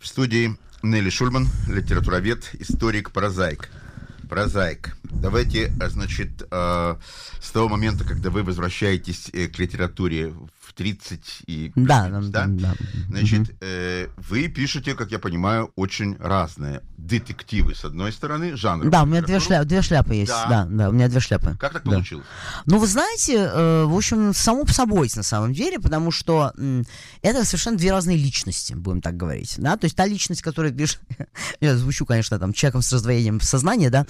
В студии Нелли Шульман, литературовед, историк, прозаик. Давайте, значит, с того момента, когда вы возвращаетесь к литературе в 30 и... Да. Значит, вы пишете, как я понимаю, очень разные детективы, с одной стороны, жанр. Да, у меня две шляпы есть. Да, у меня две шляпы. Как так получилось? Ну, вы знаете, в общем, само по собой, на самом деле, потому что это совершенно две разные личности, будем так говорить, да, то есть та личность, которая пишет, я звучу, конечно, там, человеком с раздвоением сознания, да,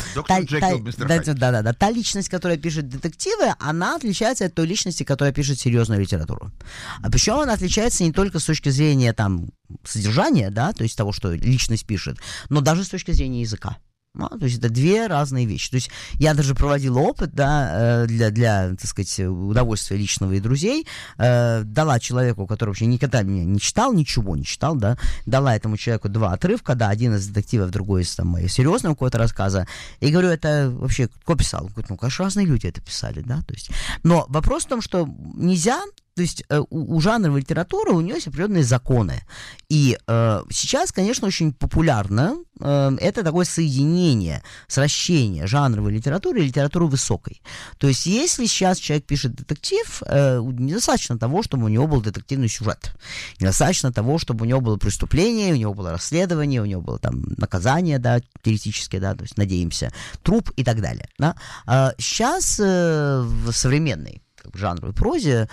та личность, которая пишет детективы, она отличается от той личности, которая пишет серьезную литературу. А причем она отличается не только с точки зрения, там, содержания, да, то есть того, что личность пишет, но даже с точки зрения языка. То есть это две разные вещи. То есть я даже проводил опыт, да, для, так сказать, удовольствия личного и друзей, дала человеку, который вообще никогда меня ничего не читал, да, дала этому человеку два отрывка, да, один из детективов, другой из там моего серьезного какого-то рассказа, и говорю, это вообще кто писал? Он говорит, ну, конечно, разные люди это писали, да, то есть, но вопрос в том, что нельзя. То есть у жанровой литературы у нее есть определенные законы. И сейчас, конечно, очень популярно это такое соединение, сращение жанровой литературы и литературы высокой. То есть если сейчас человек пишет детектив, недостаточно того, чтобы у него был детективный сюжет. Недостаточно того, чтобы у него было преступление, у него было расследование, у него было там наказание, да, теоретически, да, то есть, надеемся, труп и так далее. Да. Сейчас в современной жанровой прозе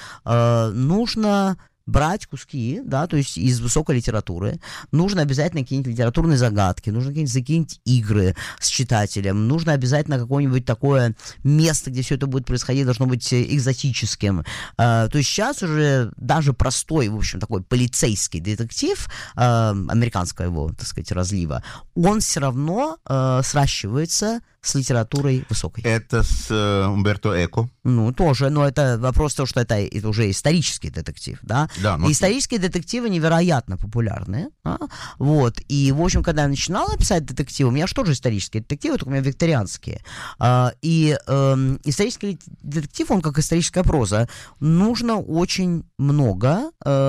нужно брать куски, да, то есть из высокой литературы, нужно обязательно какие-нибудь литературные загадки, нужно какие-нибудь игры с читателем, нужно обязательно какое-нибудь такое место, где все это будет происходить, должно быть экзотическим. То есть сейчас уже даже простой, в общем, такой полицейский детектив, американского его, так сказать, разлива, он все равно сращивается с литературой высокой. Это с Умберто Эко? Ну, тоже, но это вопрос того, что это уже исторический детектив, да? Да, но... Исторические детективы невероятно популярны, вот, и, в общем, когда я начинала писать детективы, у меня же тоже исторические детективы, только у меня викторианские, и исторический детектив, он как историческая проза, нужно очень много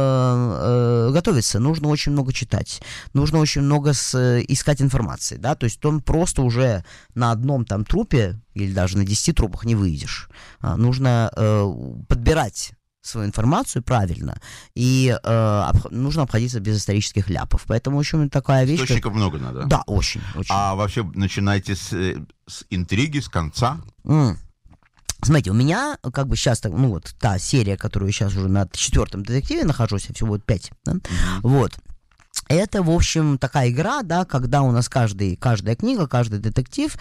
готовиться, нужно очень много читать, нужно очень много искать информации, да, то есть он просто уже на одном там трупе или даже на 10 трупах не выйдешь. Нужно подбирать свою информацию правильно, и нужно обходиться без исторических ляпов. Поэтому, в общем, такая вещь... Источников много надо. Да, очень. А вообще начинайте с интриги, с конца? Смотрите, у меня как бы сейчас, ну вот та серия, которую сейчас уже на 4-м детективе нахожусь, всего будет 5, да? Вот. Это, в общем, такая игра, да, когда у нас каждая книга, каждый детектив,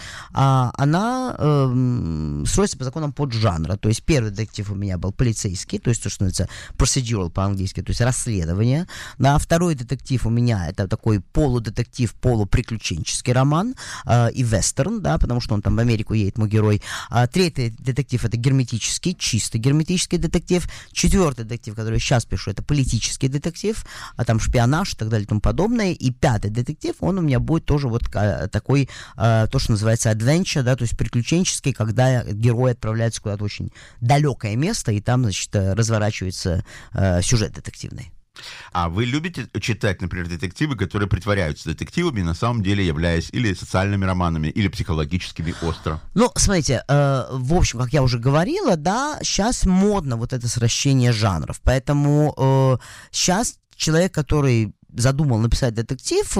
она строится по законам поджанра. То есть первый детектив у меня был полицейский, то есть то, что называется procedural по-английски, то есть расследование. Да, второй детектив у меня это такой полудетектив, полуприключенческий роман и вестерн, да, потому что он там в Америку едет, мой герой. Третий детектив это герметический, чисто герметический детектив. Четвертый детектив, который я сейчас пишу, это политический детектив, там шпионаж и так далее и тому подобное. И пятый детектив, он у меня будет тоже вот такой, то, что называется adventure, да, то есть приключенческий, когда герой отправляется куда-то очень далекое место, и там, значит, разворачивается сюжет детективный. А вы любите читать, например, детективы, которые притворяются детективами, на самом деле являясь или социальными романами, или психологическими остро? Ну, смотрите, в общем, как я уже говорила, да, сейчас модно вот это сращение жанров, поэтому сейчас человек, который задумал написать детектив,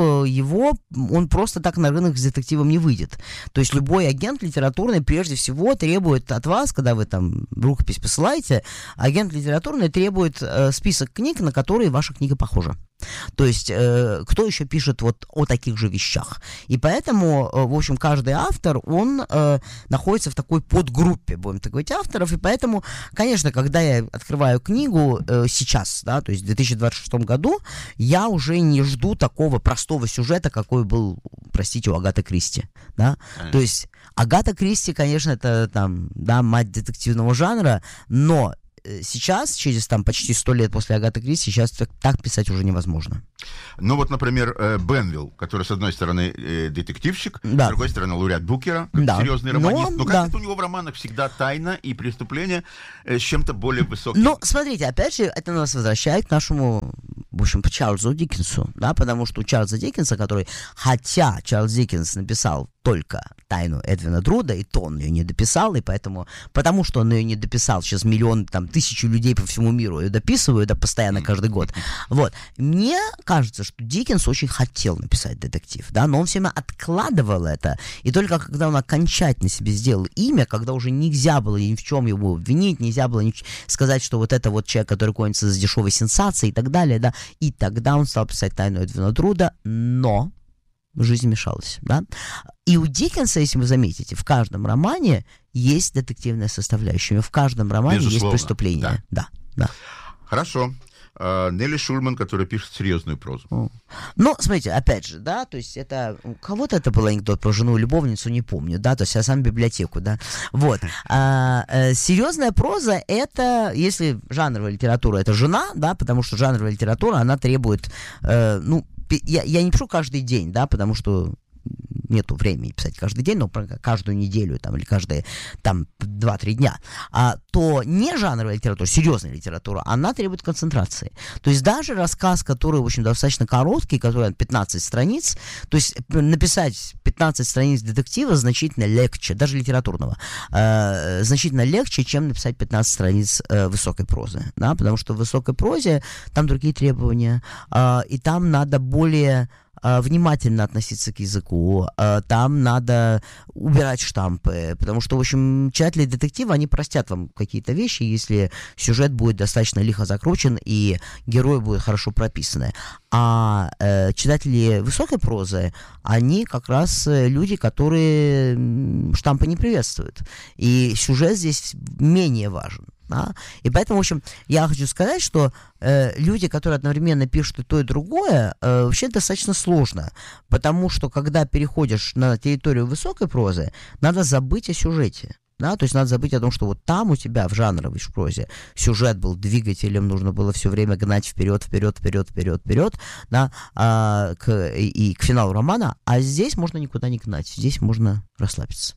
он просто так на рынок с детективом не выйдет. То есть любой агент литературный прежде всего требует от вас, когда вы там рукопись посылаете, агент литературный требует список книг, на которые ваша книга похожа. То есть кто еще пишет вот о таких же вещах. И поэтому, в общем, каждый автор, он находится в такой подгруппе, будем так говорить, авторов. И поэтому, конечно, когда я открываю книгу сейчас, да, то есть в 2026 году, я уже не жду такого простого сюжета, какой был, простите, у Агаты Кристи. Да? То есть Агата Кристи, конечно, это там, да, мать детективного жанра, но сейчас, через там почти 100 лет после Агаты Кристи, сейчас так писать уже невозможно. Ну вот, например, Бенвилл, который, с одной стороны, детективщик, Да. с другой стороны, лауреат Букера, как Да. серьезный романист. Но как да. это у него в романах всегда тайна и преступление с чем-то более высоким. Ну, смотрите, опять же, это нас возвращает к нашему, в общем, Чарльзу Диккенсу, да, потому что у Чарльза Диккенса, хотя Чарльз Диккенс написал только «Тайну Эдвина Друда», и то он ее не дописал, и потому что он ее не дописал, сейчас миллион, там, тысячи людей по всему миру ее дописывают, да, постоянно, каждый год. Вот. Мне кажется, что Диккенс очень хотел написать детектив, да, но он все время откладывал это, и только когда он окончательно себе сделал имя, когда уже нельзя было ни в чем его обвинить, нельзя было сказать, что вот это вот человек, который гонится за дешевой сенсацией и так далее, да, и тогда он стал писать «Тайну Эдвина Друда», но жизнь мешалась, да. И у Диккенса, если вы заметите, в каждом романе есть детективная составляющая, в каждом романе Безусловно, есть преступление. Да. Хорошо. Нелли Шульман, которая пишет серьезную прозу. Ну, смотрите, опять же, да, то есть это, у кого-то это был анекдот про жену-любовницу, не помню, да, то есть я сам библиотеку, да, вот. Серьезная проза — это, если жанровая литература — это жена, да, потому что жанровая литература, она требует, я не пишу каждый день, да, потому что нету времени писать каждый день, но каждую неделю там, или каждые там 2-3 дня, то не жанровая литература, серьезная литература, она требует концентрации. То есть даже рассказ, который, в общем, достаточно короткий, который 15 страниц, то есть написать 15 страниц детектива значительно легче, даже литературного, значительно легче, чем написать 15 страниц высокой прозы, да, потому что в высокой прозе там другие требования, и там надо более внимательно относиться к языку, там надо убирать штампы, потому что, в общем, читатели детектива, они простят вам какие-то вещи, если сюжет будет достаточно лихо закручен и герои будут хорошо прописаны. А читатели высокой прозы, они как раз люди, которые штампы не приветствуют. И сюжет здесь менее важен. Да? И поэтому, в общем, я хочу сказать, что люди, которые одновременно пишут и то, и другое, вообще достаточно сложно, потому что, когда переходишь на территорию высокой прозы, надо забыть о сюжете. Да, то есть надо забыть о том, что вот там у тебя в жанровой прозе сюжет был двигателем, нужно было все время гнать вперед, да, и к финалу романа, а здесь можно никуда не гнать, здесь можно расслабиться.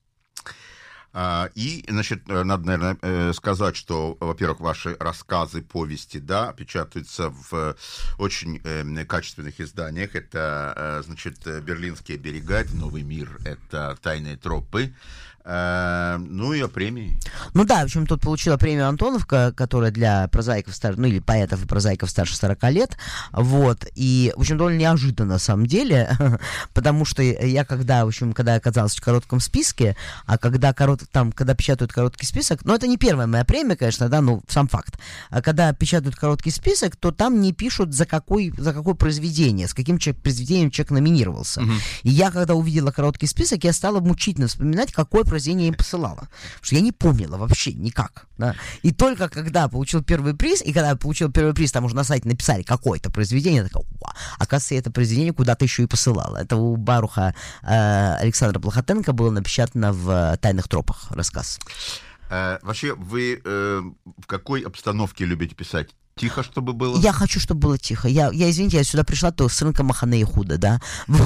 И, значит, надо, наверное, сказать, что, во-первых, ваши рассказы, повести, да, печатаются в очень качественных изданиях. Это, значит, «Берлинские берега», это «Новый мир», это «Тайные тропы». Ну и о премии. Ну да, в общем, тут получила премию Антоновка, которая для прозаиков старше, ну или поэтов и прозаиков старше 40 лет, вот, и, в общем, довольно неожиданно на самом деле, потому что я когда оказался в коротком списке, а когда печатают короткий список, ну это не первая моя премия, конечно, да, но сам факт, а когда печатают короткий список, то там не пишут за какое произведение, с каким произведением человек номинировался. И я, когда увидела короткий список, я стала мучительно вспоминать, какое произведение я им посылала. Потому что я не помнила вообще никак. Да? И только когда получил первый приз, и когда я получил первый приз, там уже на сайте написали какое-то произведение, я такая, оказывается, я это произведение куда-то еще и посылала. Это у Баруха Александра Блохотенко было напечатано в «Тайных тропах» рассказ. Вообще, вы в какой обстановке любите писать? Тихо, чтобы было? Я хочу, чтобы было тихо. Я извините, я сюда пришла то с рынка Махане и Худа, да?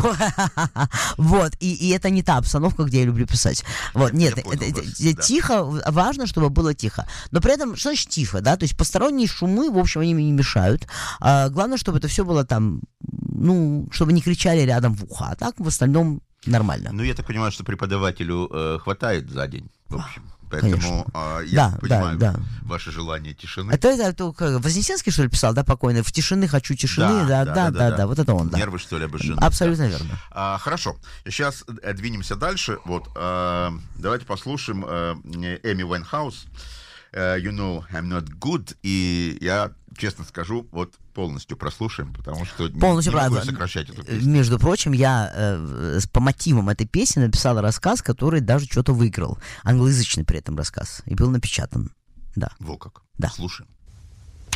Вот. И это не та обстановка, где я люблю писать. Вот. Нет, тихо, важно, чтобы было тихо. Но при этом, что значит тихо, да? То есть посторонние шумы, в общем, они мне не мешают. Главное, чтобы это все было там, ну, чтобы не кричали рядом в ухо. А так, в остальном, нормально. Ну, я так понимаю, что преподавателю хватает за день, в общем. Поэтому я понимаю ваше желание тишины. Это Вознесенский, что ли, писал, да, покойный? В тишины хочу тишины, да, вот это он, да. Нервы, что ли, обожжены. Абсолютно верно. Хорошо, сейчас двинемся дальше. Вот, давайте послушаем Эми Уайнхаус. You know I'm not good. И я, честно скажу, вот полностью прослушаем, потому что полностью не могу сокращать эту песню. Между прочим, я по мотивам этой песни написал рассказ, который даже что-то выиграл. Англоязычный при этом рассказ. И был напечатан. Да. Во как. Да. Слушаем.